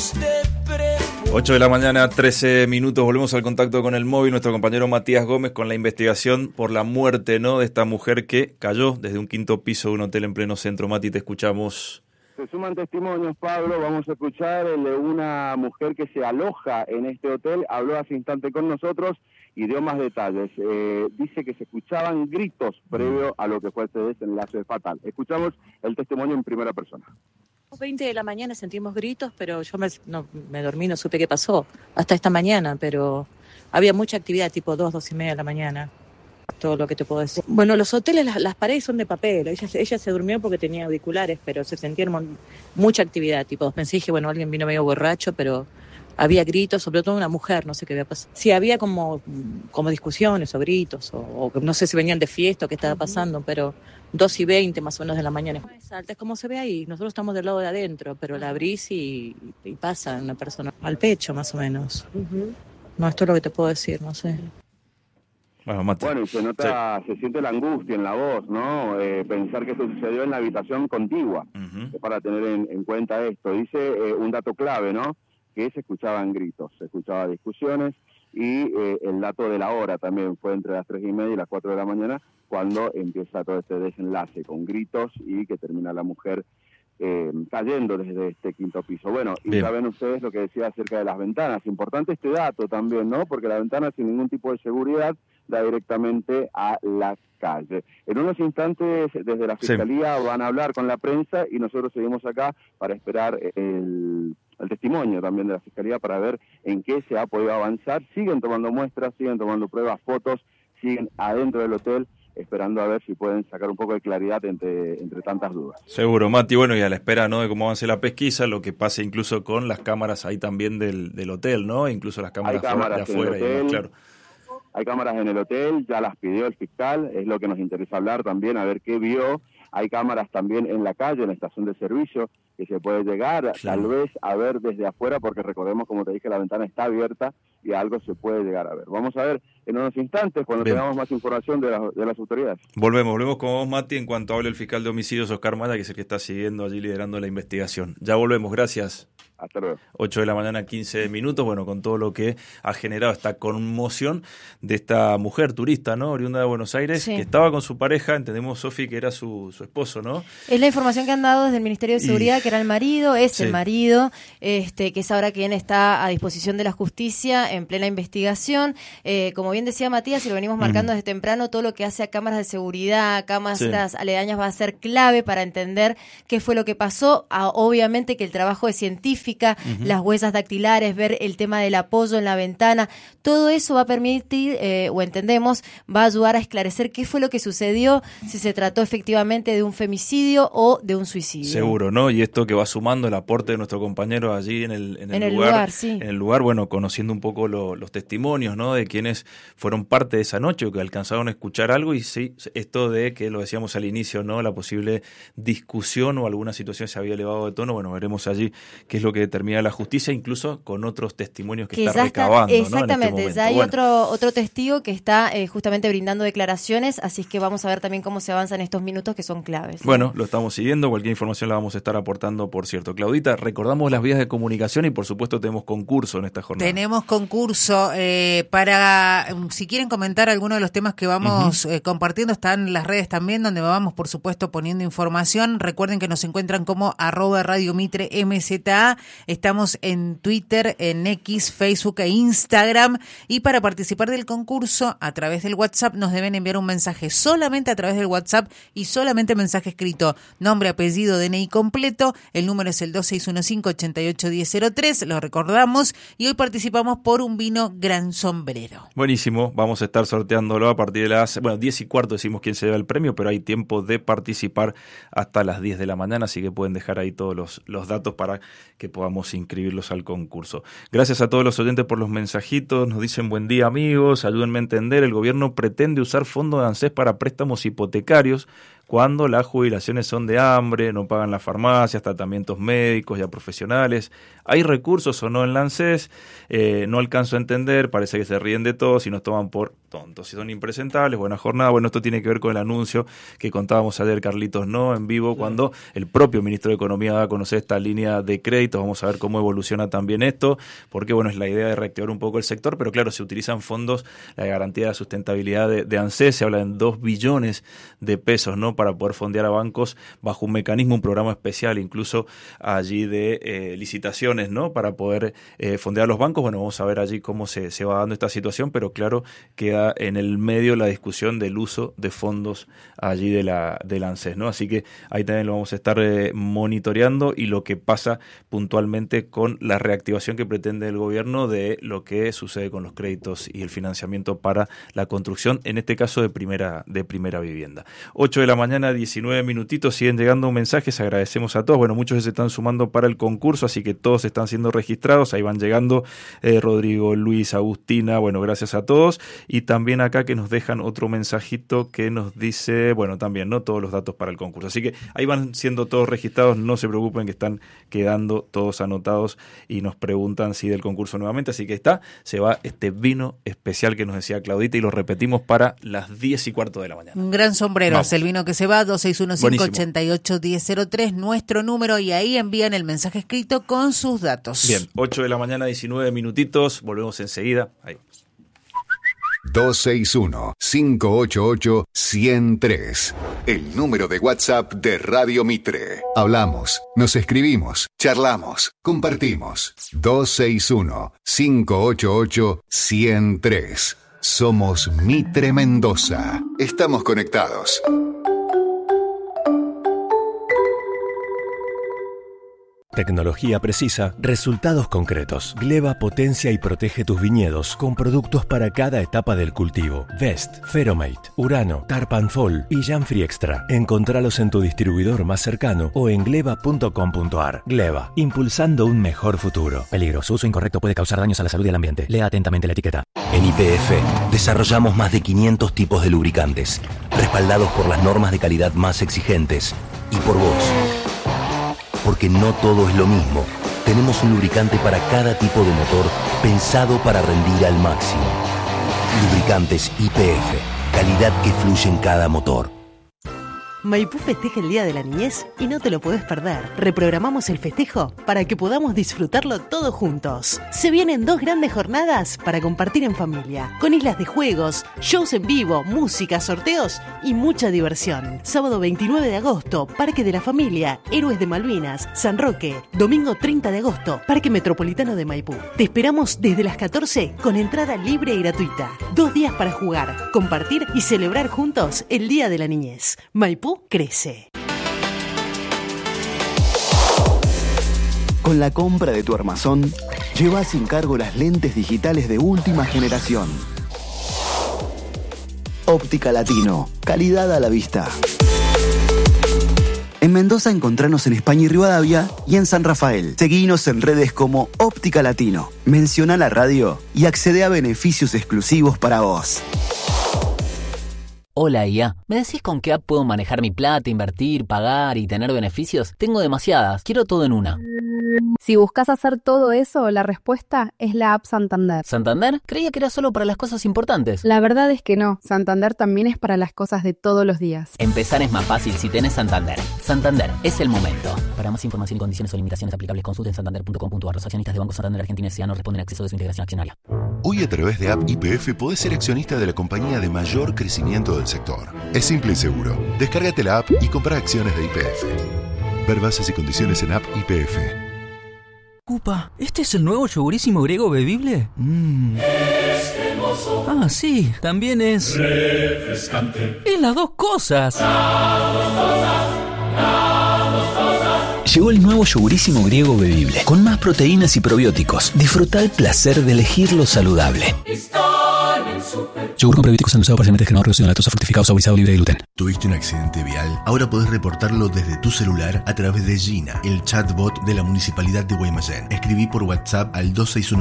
8 de la mañana, 13 minutos, volvemos al contacto con el móvil, nuestro compañero Matías Gómez con la investigación por la muerte, ¿no?, de esta mujer que cayó desde un quinto piso de un hotel en pleno centro. Mati, te escuchamos. Se suman testimonios, Pablo. Vamos a escuchar el de una mujer que se aloja en este hotel, habló hace instante con nosotros y dio más detalles. Dice que se escuchaban gritos previo a lo que fue este desenlace fatal. Escuchamos el testimonio en primera persona. 20 de la mañana sentimos gritos, pero yo me dormí, no supe qué pasó hasta esta mañana, pero había mucha actividad, tipo 2:30 de la mañana, todo lo que te puedo decir. Bueno, los hoteles, las paredes son de papel, ella se durmió porque tenía auriculares, pero se sentía mucha actividad, tipo, pensé, dije, bueno, alguien vino medio borracho, pero había gritos, sobre todo una mujer, no sé qué había pasado. Sí, había como discusiones o gritos, o no sé si venían de fiesta o qué estaba pasando, pero 2:20 más o menos de la mañana. Es alta, es como se ve ahí, nosotros estamos del lado de adentro, pero la abrís y pasa una persona al pecho más o menos. No, esto es lo que te puedo decir, no sé. Bueno, y se nota, se siente la angustia en la voz, ¿no? Pensar que eso sucedió en la habitación contigua, para tener en cuenta esto. Dice un dato clave, ¿no?, que se escuchaban gritos, se escuchaban discusiones, y el dato de la hora también fue entre las 3:30 y las 4 de la mañana, cuando empieza todo este desenlace con gritos y que termina la mujer cayendo desde este quinto piso. Bueno, y ya ven ustedes lo que decía acerca de las ventanas. Importante este dato también, ¿no?, porque la ventana sin ningún tipo de seguridad da directamente a la calle. En unos instantes desde la Fiscalía van a hablar con la prensa y nosotros seguimos acá para esperar el testimonio también de la Fiscalía para ver en qué se ha podido avanzar. Siguen tomando muestras, siguen tomando pruebas, fotos, siguen adentro del hotel esperando a ver si pueden sacar un poco de claridad entre tantas dudas. Seguro, Mati. Bueno, y a la espera, ¿no?, de cómo avance la pesquisa, lo que pase incluso con las cámaras ahí también del hotel, ¿no? Incluso las cámaras de afuera y demás, claro. Hay cámaras en el hotel, ya las pidió el fiscal, es lo que nos interesa hablar también, a ver qué vio. Hay cámaras también en la calle, en la estación de servicio, que se puede llegar, tal vez a ver desde afuera, porque recordemos, como te dije, la ventana está abierta y algo se puede llegar a ver. Vamos a ver en unos instantes, cuando tengamos más información de las autoridades. Volvemos con vos, Mati, en cuanto hable el fiscal de homicidios, Oscar Maya, que es el que está siguiendo allí, liderando la investigación. Ya volvemos, gracias. Hasta luego. 8 de la mañana, 15 minutos, bueno, con todo lo que ha generado esta conmoción de esta mujer turista, ¿no?, oriunda de Buenos Aires, que estaba con su pareja, entendemos, Sofi, que era su esposo, ¿no? Es la información que han dado desde el Ministerio de Seguridad, que era el marido, el marido, que es ahora quien está a disposición de la justicia en plena investigación. Como bien decía Matías, y lo venimos marcando desde temprano, todo lo que hace a cámaras de seguridad, cámaras aledañas va a ser clave para entender qué fue lo que pasó. Obviamente que el trabajo es científico, las huellas dactilares, ver el tema del apoyo en la ventana, todo eso va a permitir, o entendemos, va a ayudar a esclarecer qué fue lo que sucedió, si se trató efectivamente de un femicidio o de un suicidio. Seguro, ¿no? Y esto que va sumando el aporte de nuestro compañero allí en el lugar, bueno, conociendo un poco los testimonios, ¿no?, de quienes fueron parte de esa noche o que alcanzaron a escuchar algo, y sí, esto de que lo decíamos al inicio, ¿no?, la posible discusión o alguna situación se había elevado de tono. Bueno, veremos allí qué es lo que determina la justicia, incluso con otros testimonios que está recabando. Exactamente, ¿no?, en este ya hay otro testigo que está justamente brindando declaraciones, así es que vamos a ver también cómo se avanza en estos minutos que son claves. Bueno, lo estamos siguiendo, cualquier información la vamos a estar aportando, por cierto. Claudita, recordamos las vías de comunicación y por supuesto tenemos concurso en esta jornada. Tenemos concurso para, si quieren comentar alguno de los temas que vamos compartiendo, están las redes también, donde vamos por supuesto poniendo información. Recuerden que nos encuentran como @radiomitre_MZA. Estamos en Twitter, en X, Facebook e Instagram. Y para participar del concurso, a través del WhatsApp, nos deben enviar un mensaje solamente a través del WhatsApp y solamente mensaje escrito, nombre, apellido, DNI completo. El número es el 2615-881003, lo recordamos. Y hoy participamos por un vino Gran Sombrero. Buenísimo, vamos a estar sorteándolo a partir de las 10:15 decimos quién se lleva el premio, pero hay tiempo de participar hasta las 10 de la mañana, así que pueden dejar ahí todos los datos para que podamos inscribirlos al concurso. Gracias a todos los oyentes por los mensajitos, nos dicen buen día amigos, ayúdenme a entender, el gobierno pretende usar fondos de ANSES para préstamos hipotecarios cuando las jubilaciones son de hambre, no pagan las farmacias, tratamientos médicos y a profesionales. ¿Hay recursos o no en la ANSES? No alcanzo a entender, parece que se ríen de todos y nos toman por tontos. Si son impresentables, buena jornada. Bueno, esto tiene que ver con el anuncio que contábamos ayer, Carlitos, ¿no? En vivo, cuando el propio ministro de Economía va a conocer esta línea de créditos. Vamos a ver cómo evoluciona también esto, porque bueno, es la idea de reactivar un poco el sector, pero claro, se utilizan fondos, la garantía de sustentabilidad de ANSES, se habla de 2 billones de pesos, ¿no? Para poder fondear a bancos bajo un mecanismo, un programa especial, incluso allí de licitaciones, ¿no? Para poder fondear a los bancos. Bueno, vamos a ver allí cómo se va dando esta situación, pero claro, queda en el medio la discusión del uso de fondos allí de la ANSES, ¿no? Así que ahí también lo vamos a estar monitoreando, y lo que pasa puntualmente con la reactivación que pretende el gobierno de lo que sucede con los créditos y el financiamiento para la construcción, en este caso de primera vivienda. 8 de la mañana, 19 minutitos, siguen llegando mensajes, agradecemos a todos. Bueno, muchos se están sumando para el concurso, así que todos están siendo registrados, ahí van llegando Rodrigo, Luis, Agustina, bueno, gracias a todos. Y también acá que nos dejan otro mensajito que nos dice, bueno, también, ¿no? Todos los datos para el concurso. Así que ahí van siendo todos registrados, no se preocupen que están quedando todos anotados y nos preguntan si del concurso nuevamente. Así que se va este vino especial que nos decía Claudita, y lo repetimos para las 10:15 de la mañana. Un gran sombrero, es el vino que se va, 2615-88-1003, nuestro número, y ahí envían el mensaje escrito con sus datos. Bien, 8 de la mañana, 19 minutitos, volvemos enseguida. Ahí. 261-588-103. El número de WhatsApp de Radio Mitre. Hablamos, nos escribimos, charlamos, compartimos. 261-588-103. Somos Mitre Mendoza. Estamos conectados. Tecnología precisa, resultados concretos. Gleba potencia y protege tus viñedos con productos para cada etapa del cultivo. Vest, Feromate, Urano, Tarpanfol y Janfree Extra. Encontralos en tu distribuidor más cercano o en gleba.com.ar. Gleba, impulsando un mejor futuro. Peligro, su uso incorrecto puede causar daños a la salud y al ambiente. Lea atentamente la etiqueta. En YPF desarrollamos más de 500 tipos de lubricantes, respaldados por las normas de calidad más exigentes y por vos. Porque no todo es lo mismo. Tenemos un lubricante para cada tipo de motor, pensado para rendir al máximo. Lubricantes YPF, calidad que fluye en cada motor. Maipú festeja el Día de la Niñez y no te lo podés perder. Reprogramamos el festejo para que podamos disfrutarlo todos juntos. Se vienen 2 grandes jornadas para compartir en familia, con islas de juegos, shows en vivo, música, sorteos y mucha diversión. Sábado 29 de agosto, Parque de la Familia, Héroes de Malvinas, San Roque. Domingo 30 de agosto, Parque Metropolitano de Maipú. Te esperamos desde las 14 con entrada libre y gratuita. 2 días para jugar, compartir y celebrar juntos el Día de la Niñez. Maipú crece. Con la compra de tu armazón, lleva sin cargo las lentes digitales de última generación. Óptica Latino, calidad a la vista. En Mendoza encontranos en España y Rivadavia y en San Rafael. Seguinos en redes como Óptica Latino. Menciona la radio y accede a beneficios exclusivos para vos. Hola IA, ¿me decís con qué app puedo manejar mi plata, invertir, pagar y tener beneficios? Tengo demasiadas, quiero todo en una. Si buscas hacer todo eso, la respuesta es la app Santander. ¿Santander? Creía que era solo para las cosas importantes. La verdad es que no, Santander también es para las cosas de todos los días. Empezar es más fácil si tenés Santander. Santander, es el momento. Para más información y condiciones o limitaciones aplicables, consulten santander.com.ar. Los accionistas de Banco Santander Argentina S.A. no responden a exceso de su integración accionaria. Hoy a través de App YPF podés ser accionista de la compañía de mayor crecimiento del sector. Es simple y seguro. Descárgate la app y compra acciones de YPF. Ver bases y condiciones en App YPF. Upa, ¿este es el nuevo yogurísimo griego bebible? Ah, sí, también es refrescante. Es las dos cosas. Llegó el nuevo yogurísimo griego bebible, con más proteínas y probióticos. Disfruta el placer de elegir lo saludable. Yogur con probióticos endulzado parcialmente descremado, reducido en lactosa, fructificado, saborizado, libre de gluten. ¿Tuviste un accidente vial? Ahora podés reportarlo desde tu celular a través de Gina, el chatbot de la Municipalidad de Guaymallén. Escribí por WhatsApp al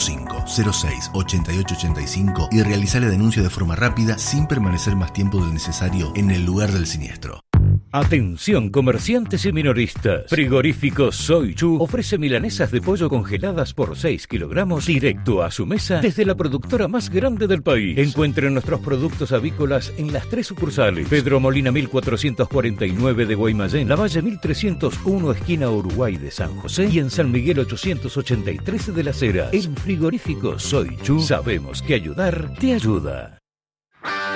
2615-06-8885 y realizá la denuncia de forma rápida sin permanecer más tiempo del necesario en el lugar del siniestro. Atención comerciantes y minoristas. Frigorífico Soy Chu ofrece milanesas de pollo congeladas por 6 kilogramos directo a su mesa desde la productora más grande del país. Encuentren nuestros productos avícolas en las 3 sucursales: Pedro Molina 1449 de Guaymallén, Lavalle 1301 esquina Uruguay de San José y en San Miguel 883 de Las Heras. En Frigorífico Soy Chu sabemos que ayudar te ayuda.